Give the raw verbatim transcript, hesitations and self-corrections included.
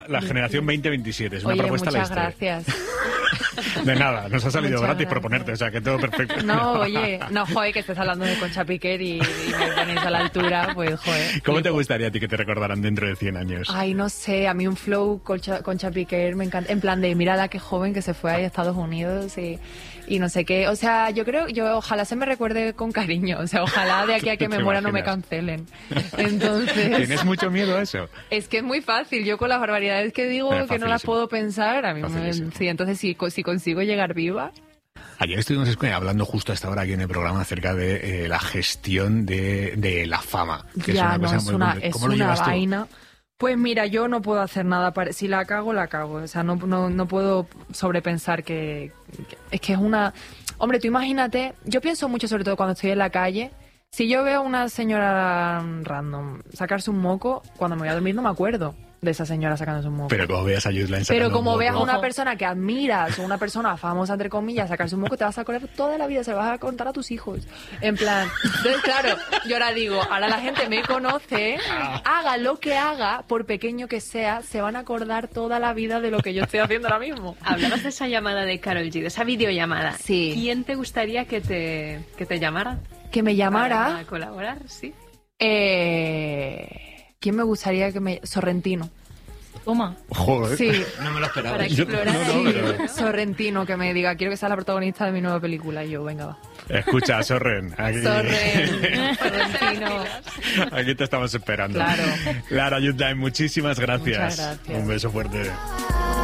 La generación veinte veintisiete, es una Oye, propuesta a la muchas historia. gracias. De nada, nos ha salido Muchas gratis gracias. proponerte, o sea que todo perfecto. No, oye, no, joder, que estés hablando de Concha Piquer y, y me ponéis a la altura, pues, joder. ¿Cómo te flipo. gustaría a ti que te recordaran dentro de cien años? Ay, no sé, a mí un flow Concha, Concha Piquer me encanta. En plan de, mira la que joven que se fue ahí a Estados Unidos y, y no sé qué. O sea, yo creo, yo ojalá se me recuerde con cariño. O sea, ojalá de aquí a que me ¿Te muera no me imaginas? cancelen. Entonces... ¿Tienes mucho miedo a eso? Es que es muy fácil. Yo con las barbaridades que digo Eh, que no las facilísimo. puedo pensar, a mí me... Facilísimo. Sí, entonces si, si consigo llegar viva... Ayer estuvimos escu- hablando justo a esta hora aquí en el programa acerca de eh, la gestión de, de la fama. Que ya, es una no, cosa es muy una, compli- es ¿Cómo lo una llevas tú? vaina. Pues mira, yo no puedo hacer nada para... Si la cago, la cago. O sea, no, no, no puedo sobrepensar que, que... Es que es una... Hombre, tú imagínate... Yo pienso mucho, sobre todo cuando estoy en la calle. Si yo veo a una señora random sacarse un moco, cuando me voy a dormir no me acuerdo de esa señora sacándose un moco. Pero como veas a Yusla Pero como veas a una persona que admiras o una persona famosa, entre comillas, sacarse un moco, te vas a acordar toda la vida, se lo vas a contar a tus hijos. En plan, entonces claro, yo ahora digo, ahora la gente me conoce, haga lo que haga, por pequeño que sea, se van a acordar toda la vida de lo que yo estoy haciendo ahora mismo. Hablabas de esa llamada de Karol G, de esa videollamada. Sí. ¿Quién te gustaría que te, que te llamara? Que me llamara... Para colaborar, sí. Eh... ¿Quién me gustaría que me... Sorrentino. Toma. Joder. Sí. No me lo esperaba. Para Yo- explorar. no, no, ahí, pero- ¿no? Sorrentino, que me diga, quiero que sea la protagonista de mi nueva película. Y yo, venga, va. Escucha, Sorren. Aquí, Sorren, Sorrentino. aquí te estamos esperando. Claro. Lara Yudai, muchísimas gracias. Muchas gracias. Un beso fuerte.